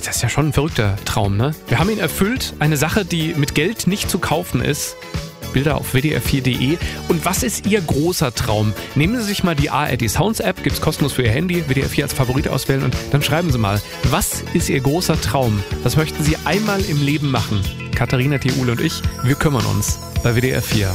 das ist ja schon ein verrückter Traum, ne? Wir haben ihn erfüllt. Eine Sache, die mit Geld nicht zu kaufen ist. Bilder auf wdr4.de. Und was ist Ihr großer Traum? Nehmen Sie sich mal die ARD Sounds App, gibt's kostenlos für Ihr Handy, WDR4 als Favorit auswählen und dann schreiben Sie mal, was ist Ihr großer Traum? Was möchten Sie einmal im Leben machen? Katharina, Thiele und ich, wir kümmern uns bei WDR4.